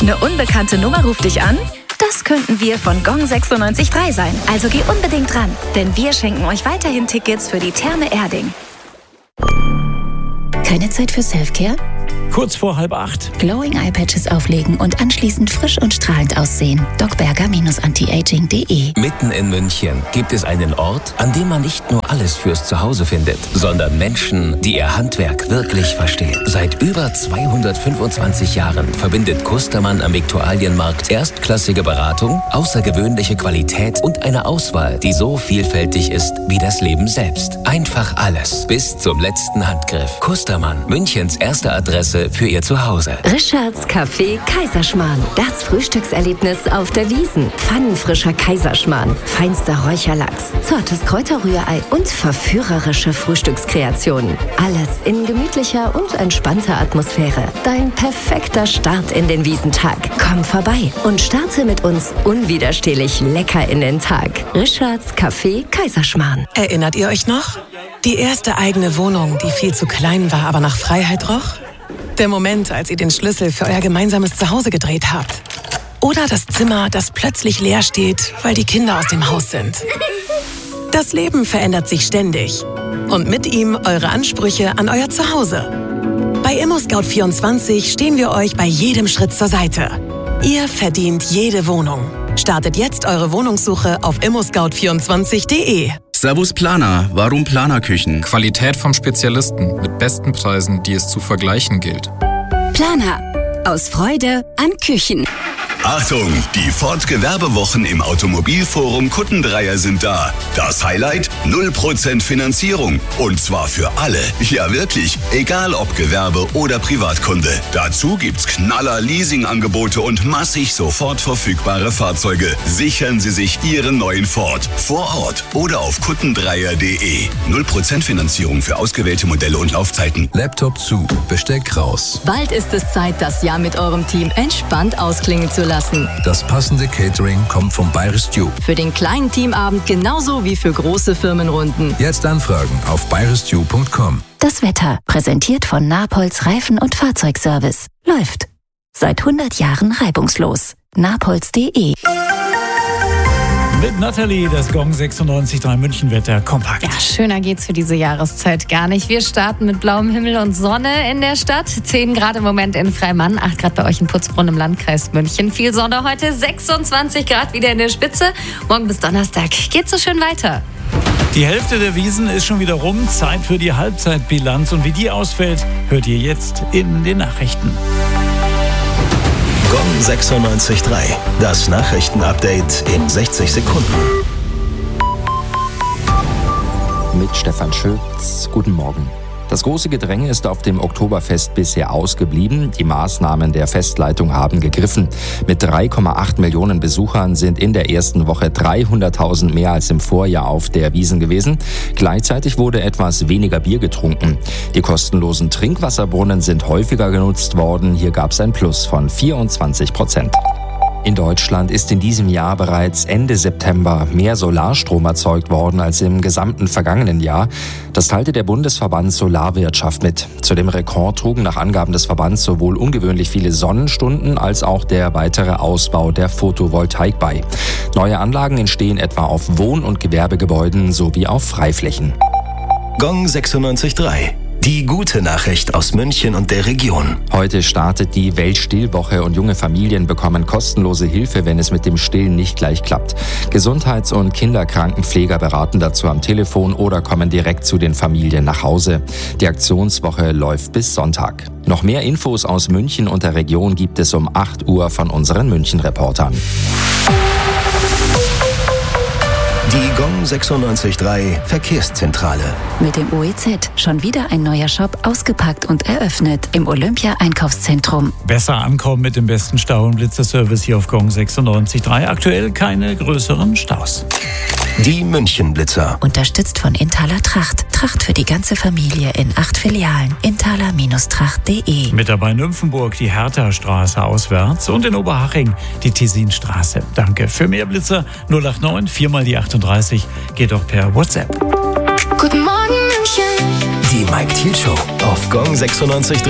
Eine unbekannte Nummer ruft dich an? Das könnten wir von Gong 96.3 sein. Also geh unbedingt dran, denn wir schenken euch weiterhin Tickets für die Therme Erding. Keine Zeit für Selfcare? Kurz vor 7:30. Glowing Eye Patches auflegen und anschließend frisch und strahlend aussehen. docberger-antiaging.de. Mitten in München gibt es einen Ort, an dem man nicht nur alles fürs Zuhause findet, sondern Menschen, die ihr Handwerk wirklich verstehen. Seit über 225 Jahren verbindet Kustermann am Viktualienmarkt erstklassige Beratung, außergewöhnliche Qualität und eine Auswahl, die so vielfältig ist wie das Leben selbst. Einfach alles, bis zum letzten Handgriff. Kustermann, Münchens erste Adresse für ihr Zuhause. Richards Café Kaiserschmarrn. Das Frühstückserlebnis auf der Wiesn. Pfannenfrischer Kaiserschmarrn, feinster Räucherlachs, zartes Kräuterrührei und verführerische Frühstückskreationen. Alles in gemütlicher und entspannter Atmosphäre. Dein perfekter Start in den Wiesentag. Komm vorbei und starte mit uns unwiderstehlich lecker in den Tag. Richards Café Kaiserschmarrn. Erinnert ihr euch noch? Die erste eigene Wohnung, die viel zu klein war, aber nach Freiheit roch? Der Moment, als ihr den Schlüssel für euer gemeinsames Zuhause gedreht habt. Oder das Zimmer, das plötzlich leer steht, weil die Kinder aus dem Haus sind. Das Leben verändert sich ständig. Und mit ihm eure Ansprüche an euer Zuhause. Bei ImmoScout24 stehen wir euch bei jedem Schritt zur Seite. Ihr verdient jede Wohnung. Startet jetzt eure Wohnungssuche auf immoscout24.de. Servus Planer, warum Planerküchen? Qualität vom Spezialisten mit besten Preisen, die es zu vergleichen gilt. Planer. Aus Freude an Küchen. Achtung, die Ford-Gewerbewochen im Automobilforum Kuttendreier sind da. Das Highlight? 0% Finanzierung. Und zwar für alle. Ja wirklich, egal ob Gewerbe oder Privatkunde. Dazu gibt's Knaller Leasingangebote und massig sofort verfügbare Fahrzeuge. Sichern Sie sich Ihren neuen Ford. Vor Ort oder auf kuttendreier.de. 0% Finanzierung für ausgewählte Modelle und Laufzeiten. Laptop zu, Besteck raus. Bald ist es Zeit, das Jahr mit eurem Team entspannt ausklingen zu lassen. Das passende Catering kommt vom Bayerisch Stew. Für den kleinen Teamabend genauso wie für große Firmenrunden. Jetzt anfragen auf bayerischstew.com. Das Wetter, präsentiert von Napolz Reifen- und Fahrzeugservice. Läuft. Seit 100 Jahren reibungslos. napolz.de. Mit Nathalie, das Gong 96.3 Münchenwetter kompakt. Ja, schöner geht's für diese Jahreszeit gar nicht. Wir starten mit blauem Himmel und Sonne in der Stadt. 10 Grad im Moment in Freimann, 8 Grad bei euch in Putzbrunn im Landkreis München. Viel Sonne heute, 26 Grad wieder in der Spitze. Morgen bis Donnerstag geht's so schön weiter. Die Hälfte der Wiesn ist schon wieder rum. Zeit für die Halbzeitbilanz. Und wie die ausfällt, hört ihr jetzt in den Nachrichten. Gong 96.3, das Nachrichtenupdate in 60 Sekunden. Mit Stefan Schütz, guten Morgen. Das große Gedränge ist auf dem Oktoberfest bisher ausgeblieben. Die Maßnahmen der Festleitung haben gegriffen. Mit 3,8 Millionen Besuchern sind in der ersten Woche 300.000 mehr als im Vorjahr auf der Wiesn gewesen. Gleichzeitig wurde etwas weniger Bier getrunken. Die kostenlosen Trinkwasserbrunnen sind häufiger genutzt worden. Hier gab es ein Plus von 24%. In Deutschland ist in diesem Jahr bereits Ende September mehr Solarstrom erzeugt worden als im gesamten vergangenen Jahr. Das teilte der Bundesverband Solarwirtschaft mit. Zu dem Rekord trugen nach Angaben des Verbands sowohl ungewöhnlich viele Sonnenstunden als auch der weitere Ausbau der Photovoltaik bei. Neue Anlagen entstehen etwa auf Wohn- und Gewerbegebäuden sowie auf Freiflächen. Gong 96.3. Die gute Nachricht aus München und der Region. Heute startet die Weltstillwoche und junge Familien bekommen kostenlose Hilfe, wenn es mit dem Stillen nicht gleich klappt. Gesundheits- und Kinderkrankenpfleger beraten dazu am Telefon oder kommen direkt zu den Familien nach Hause. Die Aktionswoche läuft bis Sonntag. Noch mehr Infos aus München und der Region gibt es um 8 Uhr von unseren München-Reportern. Die Gong 96.3 Verkehrszentrale. Mit dem OEZ schon wieder ein neuer Shop ausgepackt und eröffnet im Olympia-Einkaufszentrum. Besser ankommen mit dem besten Stau- und Blitzerservice hier auf Gong 96.3. Aktuell keine größeren Staus. Die Münchenblitzer. Unterstützt von Intaler Tracht. Tracht für die ganze Familie in 8 Filialen. Intaler-Tracht.de. Mit dabei Nymphenburg die Hertha-Straße auswärts und in Oberhaching die Tessinstraße. Danke. Für mehr Blitzer 089 4 mal die 38 geht auch per WhatsApp. Guten Morgen München. Die Mike Thiel Show auf Gong 96.3.